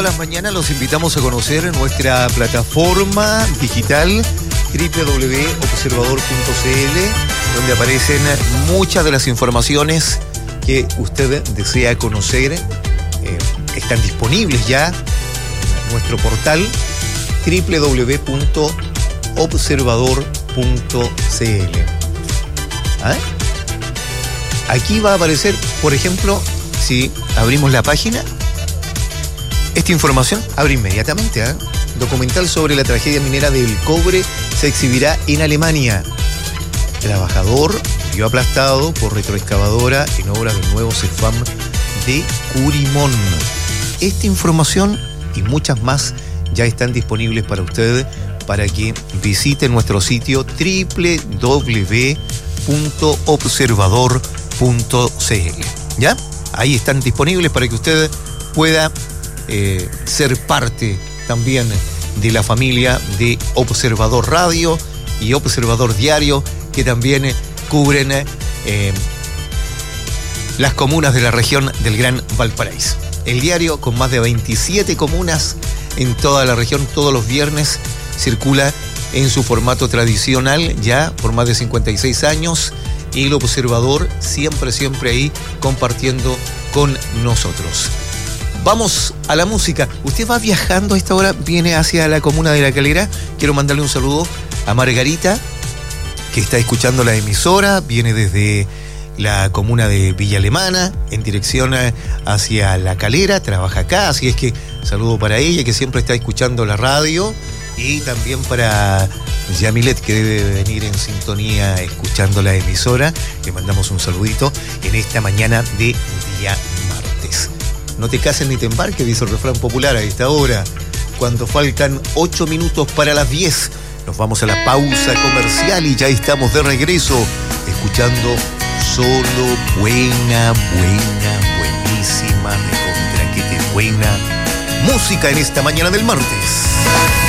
todas las mañanas los invitamos a conocer nuestra plataforma digital www.observador.cl, donde aparecen muchas de las informaciones que usted desea conocer. Están disponibles ya en nuestro portal www.observador.cl. Aquí va a aparecer, por ejemplo, si abrimos la página, esta información abre inmediatamente. Documental sobre la tragedia minera del cobre se exhibirá en Alemania. Trabajador murió aplastado por retroexcavadora en obra del nuevo CEFAM de Curimón. Esta información y muchas más ya están disponibles para usted, para que visite nuestro sitio www.observador.cl. ¿Ya? Ahí están disponibles para que usted pueda ser parte también de la familia de Observador Radio y Observador Diario, que también cubren las comunas de la región del Gran Valparaíso. El diario, con más de 27 comunas en toda la región, todos los viernes circula en su formato tradicional ya por más de 56 años, y el Observador siempre ahí compartiendo con nosotros. Vamos a la música. Usted va viajando a esta hora, viene hacia la comuna de La Calera. Quiero mandarle un saludo a Margarita, que está escuchando la emisora, viene desde la comuna de Villa Alemana en dirección hacia La Calera, trabaja acá, así es que saludo para ella, que siempre está escuchando la radio, y también para Yamilet, que debe venir en sintonía escuchando la emisora. Le mandamos un saludito en esta mañana de día martes. No te cases ni te embarques, dice el refrán popular a esta hora. Cuando faltan 8 minutos para las 10, nos vamos a la pausa comercial y ya estamos de regreso, escuchando solo buenísima, recontraquete buena música en esta mañana del martes.